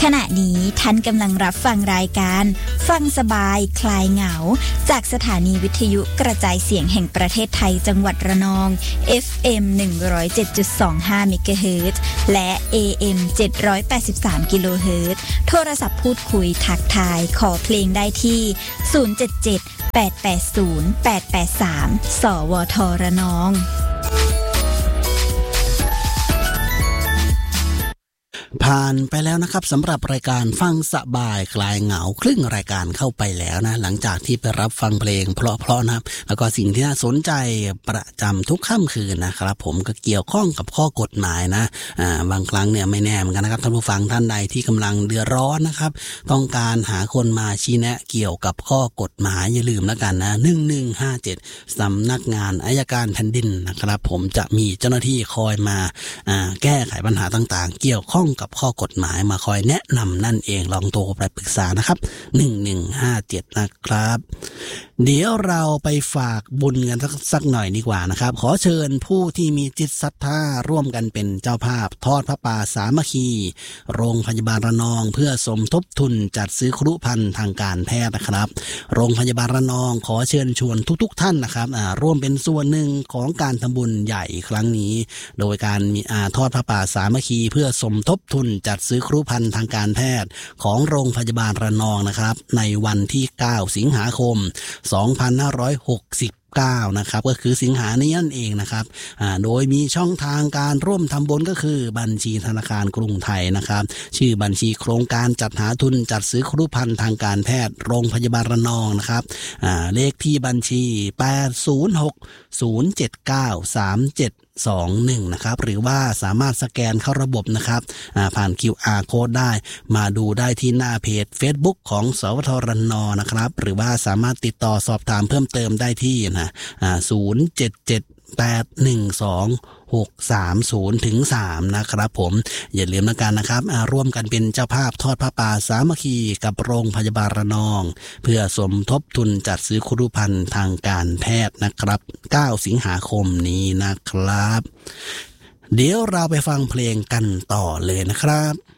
ขณะนี้ท่านกำลังรับฟังรายการฟังสบายคลายเหงาจากสถานีวิทยุกระจายเสียงแห่งประเทศไทยจังหวัดระนอง FM 107.25 เมกะเฮิรตซ์และ AM 783 กิโลเฮิรตซ์โทรศัพท์พูดคุยทักทายขอเพลงได้ที่ 077-880-883 สวทระนองผ่านไปแล้วนะครับสำหรับรายการฟังสบายคลายเหงาครึ่งรายการเข้าไปแล้วนะหลังจากที่ไปรับฟังเพลงเพราะๆนะครับแล้วก็สิ่งที่น่าสนใจประจำทุกค่ำคืนนะครับผมก็เกี่ยวข้องกับข้อกฎหมายนะบางครั้งเนี่ยไม่แน่เหมือนกันนะครับท่านผู้ฟังท่านใดที่กำลังเดือดร้อนนะครับต้องการหาคนมาชี้แนะเกี่ยวกับข้อกฎหมายอย่าลืมแล้วกันนะ1157สำนักงานอัยการแผ่นดินนะครับผมจะมีเจ้าหน้าที่คอยมาแก้ไขปัญหาต่างๆเกี่ยวข้องกับข้อกฎหมายมาคอยแนะนำนั่นเองลองโทรไปปรึกษานะครับ1157นะครับเดี๋ยวเราไปฝากบุญกันสักหน่อยดีกว่านะครับขอเชิญผู้ที่มีจิตศรัทธาร่วมกันเป็นเจ้าภาพทอดพระป่าสามัคคีโรงพยาบาลระนองเพื่อสมทบทุนจัดซื้อครุภัณฑ์ทางการแพทย์นะครับโรงพยาบาลระนองขอเชิญชวนทุกท่านนะครับร่วมเป็นส่วนหนึ่งของการทำบุญใหญ่ครั้งนี้โดยการมีทอดพระป่าสามัคคีเพื่อสมทบทุนจัดซื้อครุภัณฑ์ทางการแพทย์ของโรงพยาบาลระนองนะครับในวันที่9สิงหาคม2569นะครับก็คือสิงหานี้นั่นเองนะครับโดยมีช่องทางการร่วมทำบุญก็คือบัญชีธนาคารกรุงไทยนะครับชื่อบัญชีโครงการจัดหาทุนจัดซื้อครุภัณฑ์ทางการแพทย์โรงพยาบาลระนองนะครับเลขที่บัญชี806-079-3721นะครับหรือว่าสามารถสแกนเข้าระบบนะครับผ่าน QR Code ได้มาดูได้ที่หน้าเพจ Facebook ของสวทระนองนะครับหรือว่าสามารถติดต่อสอบถามเพิ่มเติมได้ที่077-812-630-3นะครับผมอย่าลืมนะกันนะครับร่วมกันเป็นเจ้าภาพทอดพระป่าสามัคคีกับโรงพยาบาลระนองเพื่อสมทบทุนจัดซื้อครุภัณฑ์ทางการแพทย์นะครับ9สิงหาคมนี้นะครับเดี๋ยวเราไปฟังเพลงกันต่อเลยนะครับ